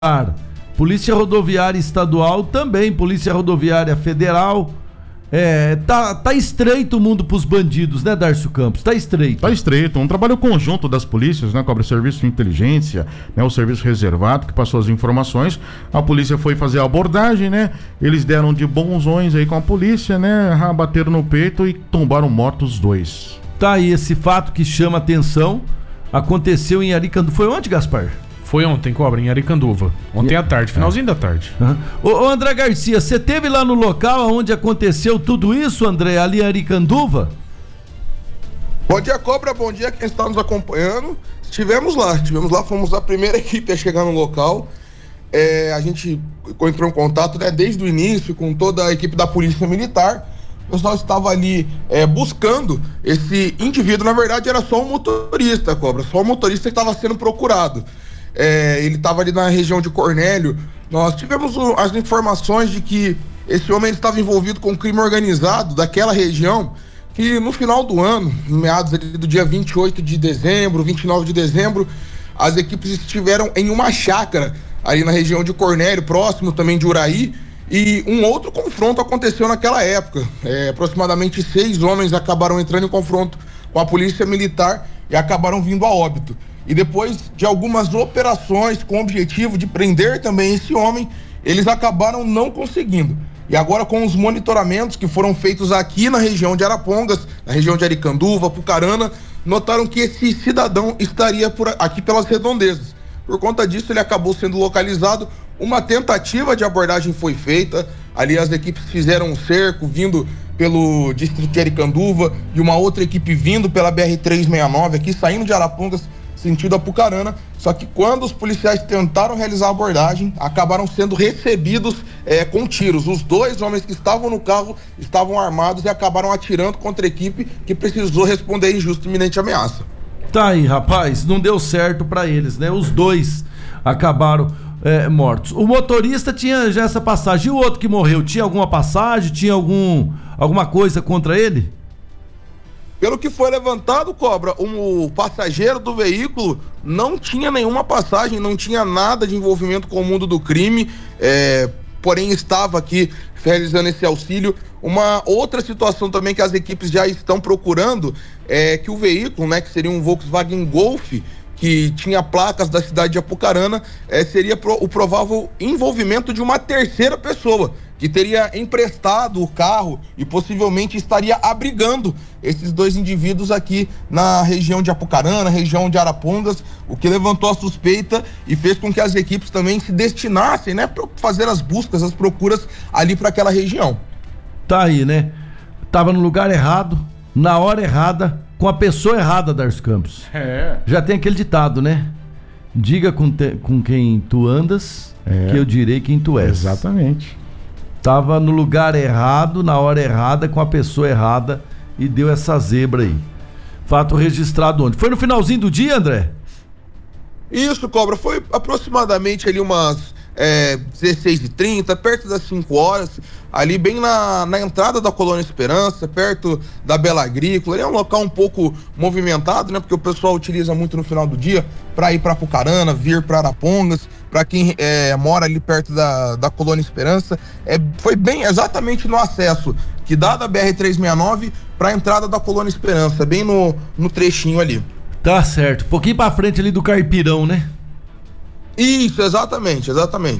Polícia Rodoviária Estadual também, Polícia Rodoviária Federal. Tá estreito o mundo pros bandidos, né, Darcio Campos? Tá estreito. Tá estreito. Um trabalho conjunto das polícias, né? Cobra serviço de inteligência, né? O serviço reservado que passou as informações. A polícia foi fazer a abordagem, né? Eles deram de bonzões aí com a polícia, né? Bateram no peito e tombaram mortos 2. Tá aí esse fato que chama atenção. Aconteceu em Aricanduva. Foi onde, Gaspar? Foi ontem, Cobra, em Aricanduva. Ontem à tarde, finalzinho da tarde. Ô André Garcia, você teve lá no local onde aconteceu tudo isso, André, ali em Aricanduva? Bom dia, Cobra, bom dia quem está nos acompanhando. Estivemos lá, fomos a primeira equipe a chegar no local. A gente entrou em contato, né, desde o início com toda a equipe da Polícia Militar. O pessoal estava ali buscando esse indivíduo. Na verdade era só um motorista, Cobra, só o motorista que estava sendo procurado. Ele estava ali na região de Cornélio. Nós tivemos as informações de que esse homem estava envolvido com crime organizado daquela região, que no final do ano, em meados do dia 28 de dezembro, 29 de dezembro, as equipes estiveram em uma chácara ali na região de Cornélio, próximo também de Uraí, e um outro confronto aconteceu naquela época. Aproximadamente 6 homens acabaram entrando em confronto com a polícia militar e acabaram vindo a óbito. E depois de algumas operações com o objetivo de prender também esse homem, eles acabaram não conseguindo. E agora, com os monitoramentos que foram feitos aqui na região de Arapongas, na região de Aricanduva, Pucarana, notaram que esse cidadão estaria aqui pelas redondezas. Por conta disso, ele acabou sendo localizado. Uma tentativa de abordagem foi feita. Ali as equipes fizeram um cerco vindo pelo distrito de Aricanduva e uma outra equipe vindo pela BR-369 aqui, saindo de Arapongas, sentido Apucarana, só que quando os policiais tentaram realizar a abordagem, acabaram sendo recebidos com tiros. Os 2 homens que estavam no carro estavam armados e acabaram atirando contra a equipe que precisou responder a injusta e iminente ameaça. Tá aí, rapaz, não deu certo pra eles, né? Os 2 acabaram mortos. O motorista tinha já essa passagem. E o outro que morreu, tinha alguma passagem? Tinha alguma coisa contra ele? Pelo que foi levantado, Cobra, o passageiro do veículo não tinha nenhuma passagem, não tinha nada de envolvimento com o mundo do crime, porém estava aqui realizando esse auxílio. Uma outra situação também que as equipes já estão procurando é que o veículo, né, que seria um Volkswagen Golf, que tinha placas da cidade de Apucarana, seria o provável envolvimento de uma terceira pessoa, que teria emprestado o carro e possivelmente estaria abrigando esses 2 indivíduos aqui na região de Apucarana, região de Arapongas, o que levantou a suspeita e fez com que as equipes também se destinassem, né, para fazer as buscas, as procuras ali para aquela região. Tá aí, né? Tava no lugar errado, na hora errada, com a pessoa errada, Darcio Campos. Já tem aquele ditado, né? Diga com quem tu andas, que eu direi quem tu és. Exatamente. Tava no lugar errado, na hora errada, com a pessoa errada e deu essa zebra aí. Fato registrado onde? Foi no finalzinho do dia, André? Isso, Cobra, foi aproximadamente ali umas 16h30, perto das 5 horas, ali bem na entrada da Colônia Esperança, perto da Bela Agrícola. Ali é um local um pouco movimentado, né? Porque o pessoal utiliza muito no final do dia para ir para Apucarana, vir para Arapongas. Para quem mora ali perto da Colônia Esperança, foi bem exatamente no acesso que dá da BR-369 para a entrada da Colônia Esperança, bem no trechinho ali. Tá certo, um pouquinho para frente ali do Carpirão, né? Isso, exatamente.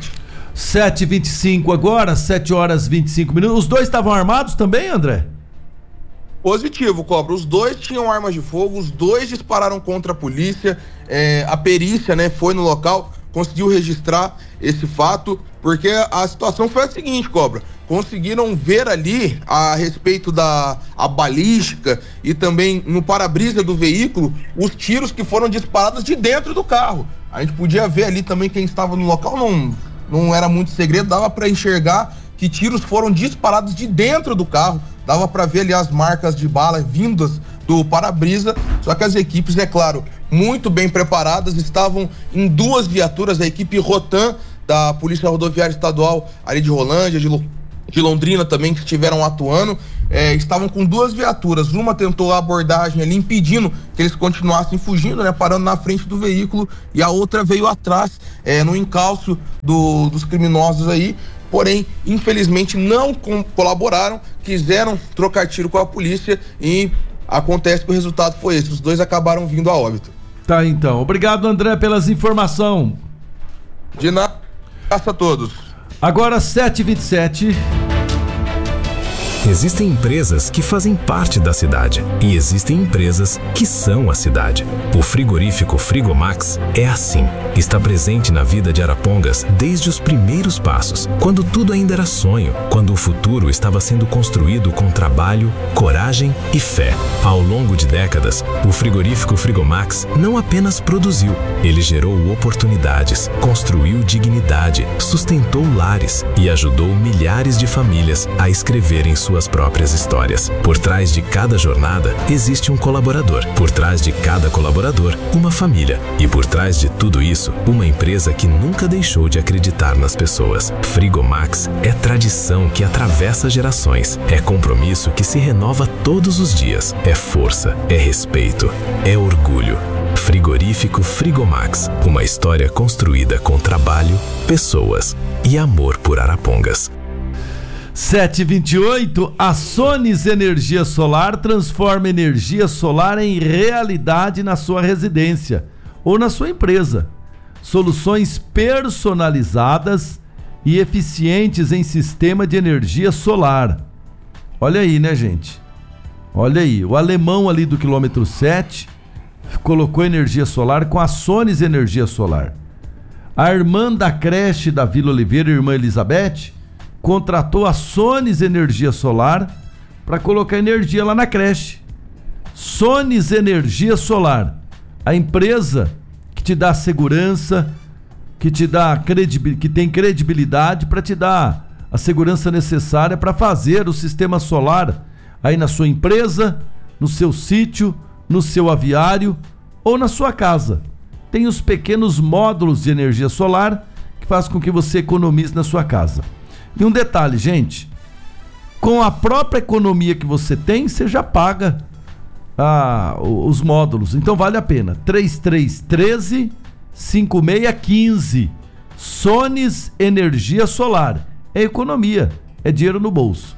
7h25 agora, 7h25. Os 2 estavam armados também, André? Positivo, Cobra. Os 2 tinham armas de fogo, os 2 dispararam contra a polícia. A perícia, né, foi no local, conseguiu registrar esse fato, porque a situação foi a seguinte, Cobra. Conseguiram ver ali a respeito da balística e também no para-brisa do veículo os tiros que foram disparados de dentro do carro. A gente podia ver ali também quem estava no local, não era muito segredo, dava para enxergar que tiros foram disparados de dentro do carro, dava para ver ali as marcas de bala vindas do para-brisa, só que as equipes, é claro, muito bem preparadas, estavam em 2 viaturas, a equipe Rotan da Polícia Rodoviária Estadual ali de Rolândia, de Londrina também, que estiveram atuando, estavam com 2 viaturas. Uma tentou a abordagem ali, impedindo que eles continuassem fugindo, né? Parando na frente do veículo, e a outra veio atrás, no encalço dos criminosos aí. Porém, infelizmente não colaboraram, quiseram trocar tiro com a polícia e acontece que o resultado foi esse. Os 2 acabaram vindo a óbito. Tá, então. Obrigado, André, pelas informações. De nada, graças a todos. Agora 7h27. Existem empresas que fazem parte da cidade e existem empresas que são a cidade. O frigorífico Frigomax é assim. Está presente na vida de Arapongas desde os primeiros passos, quando tudo ainda era sonho, quando o futuro estava sendo construído com trabalho, coragem e fé. Ao longo de décadas, o frigorífico Frigomax não apenas produziu, ele gerou oportunidades, construiu dignidade, sustentou lares e ajudou milhares de famílias a escreverem suas próprias histórias. Por trás de cada jornada existe um colaborador. Por trás de cada colaborador, uma família. E por trás de tudo isso, uma empresa que nunca deixou de acreditar nas pessoas. Frigomax é tradição que atravessa gerações. É compromisso que se renova todos os dias. É força, é respeito, é orgulho. Frigorífico Frigomax. Uma história construída com trabalho, pessoas e amor por Arapongas. 7h28, a Sones Energia Solar transforma energia solar em realidade na sua residência ou na sua empresa. Soluções personalizadas e eficientes em sistema de energia solar. Olha aí, né, gente? Olha aí, o alemão ali do quilômetro 7 colocou energia solar com a Sones Energia Solar. A irmã da creche da Vila Oliveira, a irmã Elizabeth, contratou a Sones Energia Solar para colocar energia lá na creche. Sones Energia Solar, a empresa que te dá segurança, que te dá que tem credibilidade para te dar a segurança necessária para fazer o sistema solar aí na sua empresa, no seu sítio, no seu aviário ou na sua casa. Tem os pequenos módulos de energia solar que faz com que você economize na sua casa. E um detalhe, gente, com a própria economia que você tem, você já paga os módulos, então vale a pena. 3313-5615, Sones Energia Solar, é economia, é dinheiro no bolso.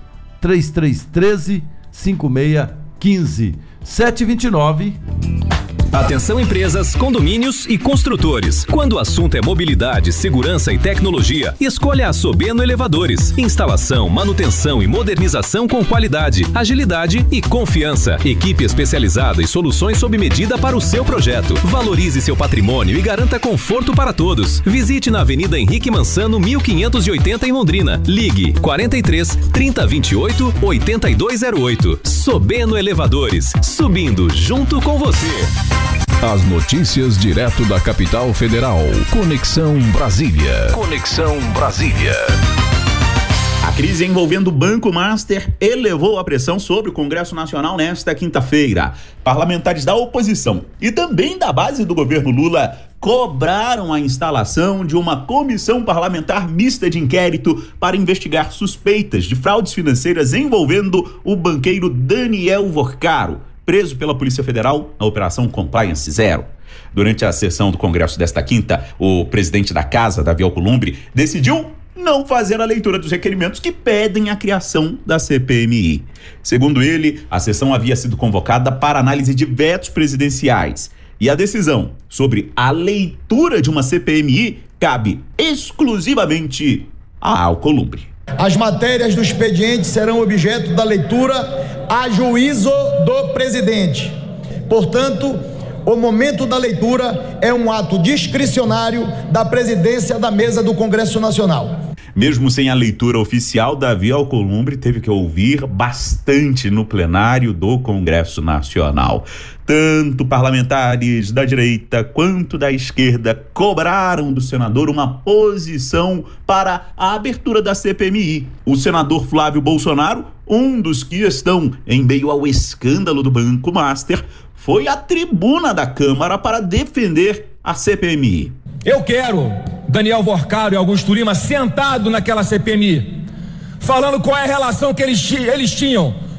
3313-5615, 7h29. Atenção empresas, condomínios e construtores. Quando o assunto é mobilidade, segurança e tecnologia, escolha a Sobeno Elevadores. Instalação, manutenção e modernização com qualidade, agilidade e confiança. Equipe especializada e soluções sob medida para o seu projeto. Valorize seu patrimônio e garanta conforto para todos. Visite na Avenida Henrique Mansano, 1580 em Londrina. Ligue 43 3028 8208. Sobeno Elevadores, subindo junto com você. As notícias direto da capital federal. Conexão Brasília. Conexão Brasília. A crise envolvendo o Banco Master elevou a pressão sobre o Congresso Nacional nesta quinta-feira. Parlamentares da oposição e também da base do governo Lula cobraram a instalação de uma comissão parlamentar mista de inquérito para investigar suspeitas de fraudes financeiras envolvendo o banqueiro Daniel Vorcaro, preso pela Polícia Federal na Operação Compliance Zero. Durante a sessão do Congresso desta quinta, o presidente da Casa, Davi Alcolumbre, decidiu não fazer a leitura dos requerimentos que pedem a criação da CPMI. Segundo ele, a sessão havia sido convocada para análise de vetos presidenciais e a decisão sobre a leitura de uma CPMI cabe exclusivamente a Alcolumbre. As matérias do expediente serão objeto da leitura a juízo do presidente. Portanto, o momento da leitura é um ato discricionário da presidência da mesa do Congresso Nacional. Mesmo sem a leitura oficial, Davi Alcolumbre teve que ouvir bastante no plenário do Congresso Nacional. Tanto parlamentares da direita quanto da esquerda cobraram do senador uma posição para a abertura da CPMI. O senador Flávio Bolsonaro, um dos que estão em meio ao escândalo do Banco Master, foi à tribuna da Câmara para defender a CPMI. Eu quero Daniel Vorcaro e Augusto Lima sentado naquela CPMI, falando qual é a relação que eles tinham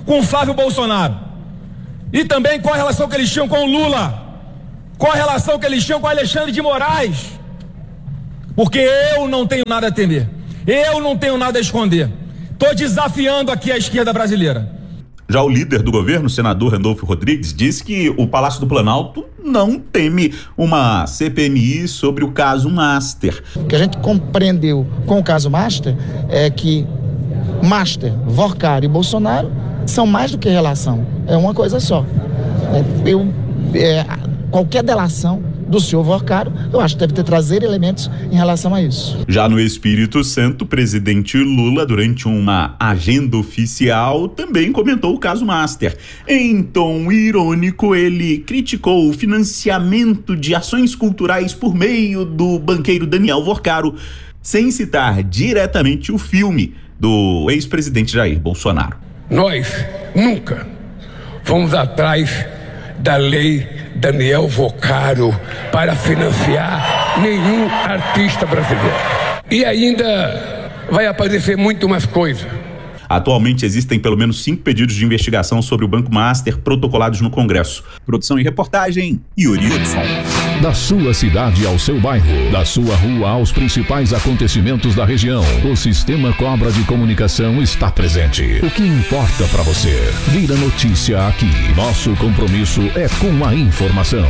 com o Flávio Bolsonaro. E também qual a relação que eles tinham com o Lula. Qual a relação que eles tinham com o Alexandre de Moraes. Porque eu não tenho nada a temer. Eu não tenho nada a esconder. Estou desafiando aqui a esquerda brasileira. Já o líder do governo, o senador Randolfo Rodrigues, disse que o Palácio do Planalto não teme uma CPMI sobre o caso Master. O que a gente compreendeu com o caso Master é que Master, Vorcari e Bolsonaro são mais do que relação, é uma coisa só. Qualquer delação do senhor Vorcari, eu acho que deve trazer elementos em relação a isso. Já no Espírito Santo, o presidente Lula, durante uma agenda oficial, também comentou o caso Master. Em tom irônico, ele criticou o financiamento de ações culturais por meio do banqueiro Daniel Vorcaro, sem citar diretamente o filme do ex-presidente Jair Bolsonaro. Nós nunca fomos atrás da lei Daniel Vorcaro para financiar nenhum artista brasileiro. E ainda vai aparecer muito mais coisa. Atualmente existem pelo menos 5 pedidos de investigação sobre o Banco Master protocolados no Congresso. Produção e reportagem, Yuri Hudson. Da sua cidade ao seu bairro, da sua rua aos principais acontecimentos da região, o Sistema Cobra de Comunicação está presente. O que importa para você? Vira notícia aqui. Nosso compromisso é com a informação.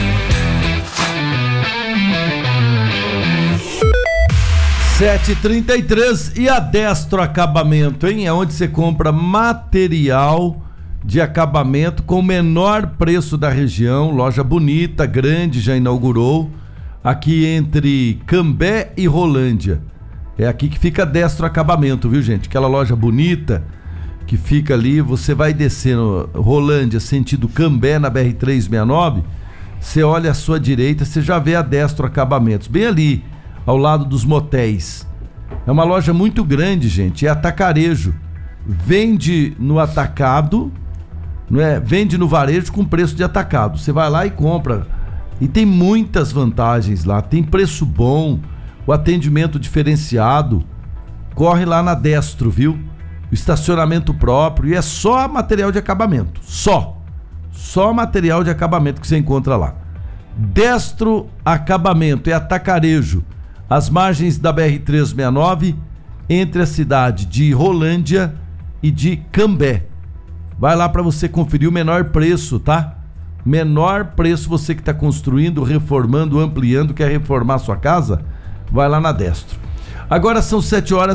(7h33) e a Destro Acabamento, hein? É onde você compra material de acabamento com o menor preço da região. Loja bonita, grande, já inaugurou aqui entre Cambé e Rolândia. É aqui que fica Destro Acabamento, viu, gente? Aquela loja bonita que fica ali, você vai descendo Rolândia sentido Cambé na BR-369, você olha à sua direita, você já vê a Destro Acabamentos, bem ali ao lado dos motéis. É uma loja muito grande, gente, é atacarejo. Vende no atacado, não é? Vende no varejo com preço de atacado. Você vai lá e compra. E tem muitas vantagens lá, tem preço bom, o atendimento diferenciado. Corre lá na Destro, viu? O estacionamento próprio, e é só material de acabamento. Só material de acabamento que você encontra lá. Destro Acabamento, é atacarejo. As margens da BR-369, entre a cidade de Rolândia e de Cambé. Vai lá para você conferir o menor preço, tá? Menor preço, você que está construindo, reformando, ampliando, quer reformar sua casa? Vai lá na Destro. Agora são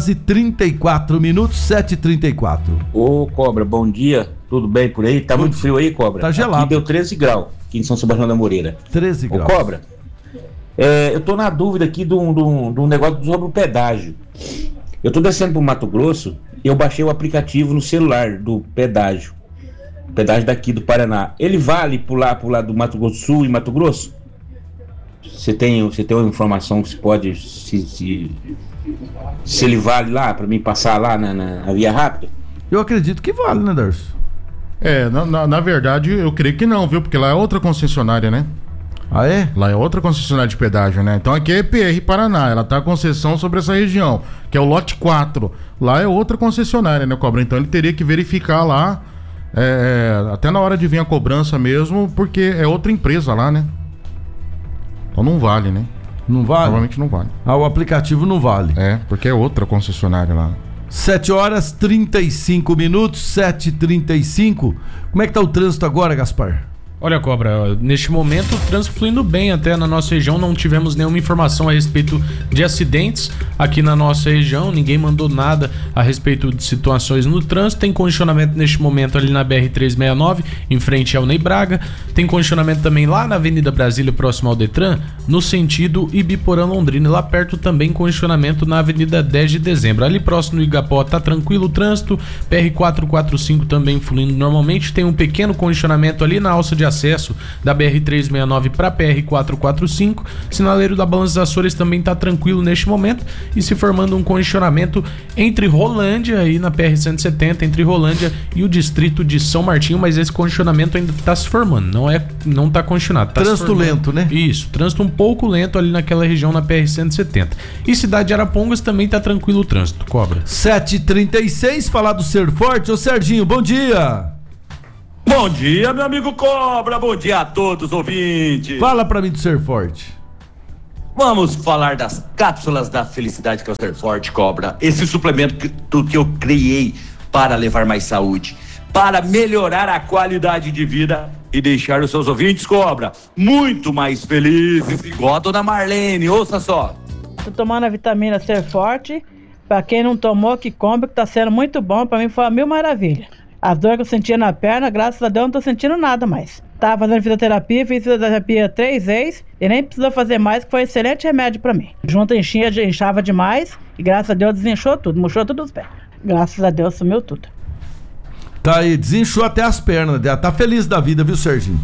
7h34, 7h34. Ô, Cobra, bom dia. Tudo bem por aí? Tá muito frio aí, Cobra? Tá gelado. Aqui deu 13 graus, aqui em São Sebastião da Moreira. 13 graus. Ô, Cobra, eu tô na dúvida aqui de um negócio sobre o pedágio. Eu tô descendo pro Mato Grosso e eu baixei o aplicativo no celular do pedágio. Pedágio daqui do Paraná. Ele vale pro lado do Mato Grosso do Sul e Mato Grosso? Você tem uma informação que se pode... Se ele vale lá, pra mim passar lá na via rápida? Eu acredito que vale, né, Darcio? Na verdade, eu creio que não, viu? Porque lá é outra concessionária, né? Ah, é? Lá é outra concessionária de pedágio, né? Então aqui é PR Paraná, ela tá concessão sobre essa região, que é o lote 4. Lá é outra concessionária, né, Cobra? Então ele teria que verificar lá, até na hora de vir a cobrança mesmo, porque é outra empresa lá, né? Então não vale, né? Não vale? Provavelmente não vale. Ah, o aplicativo não vale. Porque é outra concessionária lá. 7h35, 7h35. Como é que tá o trânsito agora, Gaspar? Olha, Cobra, neste momento o trânsito fluindo bem até na nossa região, não tivemos nenhuma informação a respeito de acidentes aqui na nossa região, ninguém mandou nada a respeito de situações no trânsito. Tem congestionamento neste momento ali na BR-369, em frente ao Ney Braga, tem congestionamento também lá na Avenida Brasília, próximo ao Detran, no sentido Ibiporã-Londrina, lá perto também congestionamento na Avenida 10 de Dezembro, ali próximo do Igapó tá tranquilo o trânsito, BR-445 também fluindo normalmente, tem um pequeno congestionamento ali na alça de acesso da BR-369 para a PR-445. Sinaleiro da Balança das Açores também está tranquilo neste momento e se formando um congestionamento entre Rolândia e na PR-170, entre Rolândia e o distrito de São Martinho, mas esse congestionamento ainda está se formando, não está congestionado. Tá trânsito lento, né? Isso, trânsito um pouco lento ali naquela região na PR-170. E cidade de Arapongas também está tranquilo o trânsito, Cobra. 7h36, falar do Ser Forte. Ô Serginho, bom dia. Bom dia, meu amigo Cobra, bom dia a todos, ouvintes. Fala pra mim do Ser Forte. Vamos falar das cápsulas da felicidade que é o Ser Forte, Cobra. Esse suplemento que eu criei para levar mais saúde, para melhorar a qualidade de vida e deixar os seus ouvintes, Cobra, muito mais felizes, igual a dona Marlene, ouça só. Tô tomando a vitamina Ser Forte, pra quem não tomou, que compra, que tá sendo muito bom, pra mim foi uma mil maravilha. A dor que eu sentia na perna, graças a Deus, não tô sentindo nada mais. Tava fazendo fisioterapia, fiz fisioterapia 3 vezes e nem precisou fazer mais, que foi um excelente remédio pra mim. Junto inchava demais e graças a Deus desinchou tudo, murchou tudo os pés. Graças a Deus sumiu tudo. Tá aí, desinchou até as pernas, tá feliz da vida, viu, Serginho?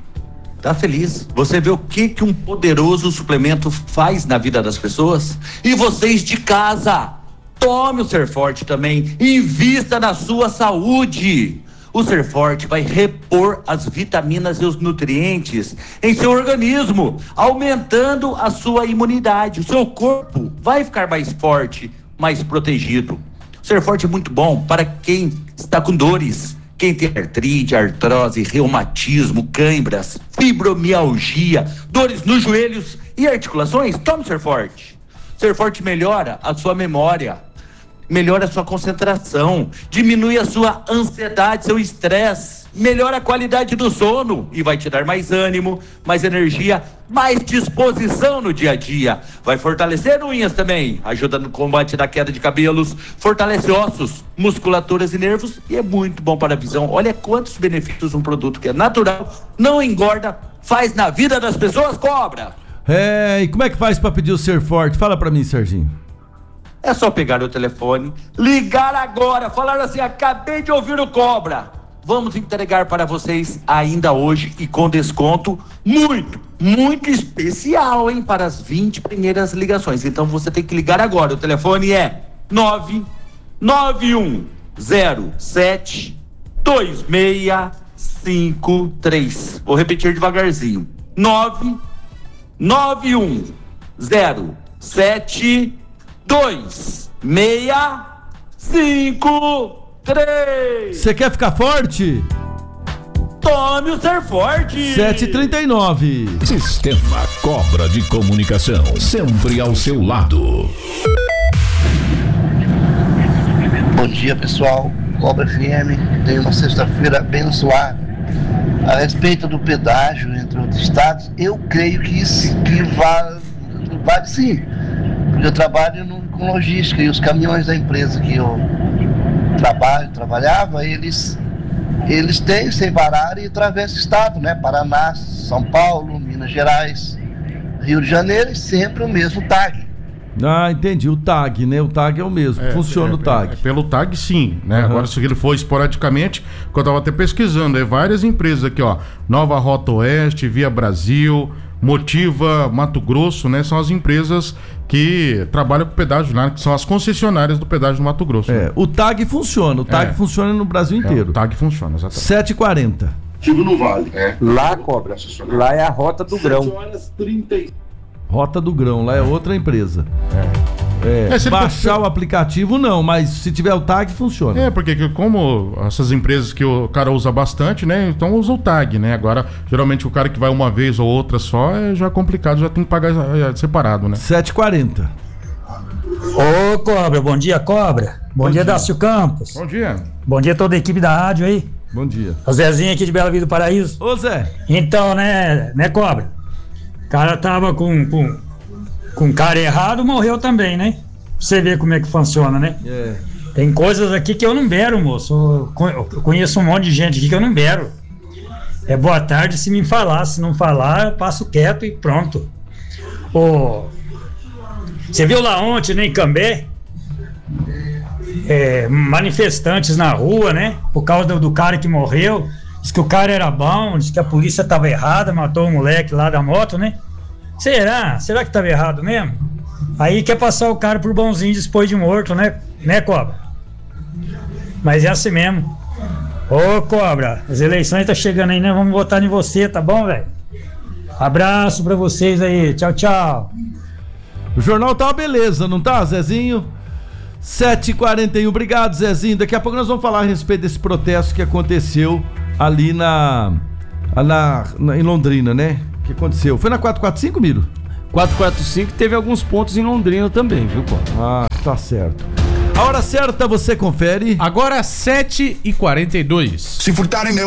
Tá feliz. Você vê o que um poderoso suplemento faz na vida das pessoas? E vocês de casa, tome o Ser Forte também, invista na sua saúde. O Ser Forte vai repor as vitaminas e os nutrientes em seu organismo, aumentando a sua imunidade. O seu corpo vai ficar mais forte, mais protegido. O Ser Forte é muito bom para quem está com dores, quem tem artrite, artrose, reumatismo, cãibras, fibromialgia, dores nos joelhos e articulações. Tome o Ser Forte. O Ser Forte melhora a sua memória, melhora a sua concentração, diminui a sua ansiedade, seu estresse, melhora a qualidade do sono e vai te dar mais ânimo, mais energia, mais disposição no dia a dia. Vai fortalecer unhas também, ajuda no combate da queda de cabelos, fortalece ossos, musculaturas e nervos e é muito bom para a visão. Olha quantos benefícios um produto que é natural, não engorda, faz na vida das pessoas, Cobra. E como é que faz para pedir o Ser Forte? Fala para mim, Serginho. É só pegar o telefone, ligar agora, falar assim, acabei de ouvir o Cobra. Vamos entregar para vocês ainda hoje e com desconto muito, muito especial, hein? Para as 20 primeiras ligações. Então você tem que ligar agora. O telefone é 991072653. Vou repetir devagarzinho. 991072653. Você quer ficar forte? Tome o Ser Forte. 7h39. Sistema Cobra de Comunicação, sempre ao seu lado. Bom dia, pessoal. Cobra FM, tem uma sexta-feira abençoada. A respeito do pedágio entre outros estados, eu creio que vale sim. Porque eu trabalho com logística e os caminhões da empresa que eu trabalhava, eles têm sem parar e atravessam o estado, né? Paraná, São Paulo, Minas Gerais, Rio de Janeiro, e sempre o mesmo tag. Ah, entendi, o tag, né? O tag é o mesmo, funciona o tag. Pelo tag, sim, né? Agora, se ele for esporadicamente, que eu tava até pesquisando, várias empresas aqui, ó, Nova Rota Oeste, Via Brasil, Motiva, Mato Grosso, né? São as empresas que trabalham com pedágio, né? Que são as concessionárias do pedágio do Mato Grosso. Né? O tag funciona, funciona no Brasil inteiro. O tag funciona, 7h40. exatamente. Tive no Vale. Lá, Cobra, lá é a Rota do Grão. 7h30. Rota do Grão, lá é outra empresa. Baixar o aplicativo não, mas se tiver o tag, funciona. Porque como essas empresas que o cara usa bastante, né? Então usa o tag, né? Agora, geralmente o cara que vai uma vez ou outra só é já complicado, já tem que pagar separado, né? 7h40. Ô, Cobra, bom dia, Cobra. Bom dia, Dácio Campos. Bom dia. Bom dia a toda a equipe da rádio aí. Bom dia. O Zezinho aqui de Bela Vida do Paraíso. Ô, Zé. Então, né, Cobra? O cara tava com cara errado, morreu também, né? Pra você ver como é que funciona, né? Tem coisas aqui que eu não bero, moço. Eu conheço um monte de gente aqui que eu não bero. É boa tarde se me falar. Se não falar, eu passo quieto e pronto. Você viu lá ontem, né, em Cambé? Manifestantes na rua, né? Por causa do cara que morreu. Diz que o cara era bom, diz que a polícia tava errada, matou o moleque lá da moto, né? Será? Será que tava errado mesmo? Aí quer passar o cara por bonzinho depois de morto, né? Né, Cobra? Mas é assim mesmo. Ô, Cobra, as eleições tá chegando aí, né? Vamos votar em você, tá bom, velho? Abraço pra vocês aí. Tchau, tchau. O jornal tá uma beleza, não tá, Zezinho? 7h41, obrigado, Zezinho. Daqui a pouco nós vamos falar a respeito desse protesto que aconteceu ali em Londrina, né? O que aconteceu? Foi na 445, Miro? 445 teve alguns pontos em Londrina também, viu, pô? Ah, tá certo. A hora certa você confere. Agora 7h42. Se furtarem meu